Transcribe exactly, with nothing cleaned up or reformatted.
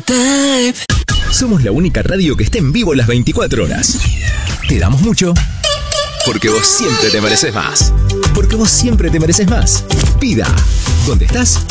Type. Somos la única radio que está en vivo las veinticuatro horas. Te damos mucho. Porque vos siempre te mereces más. Porque vos siempre te mereces más. Vida. ¿Dónde estás?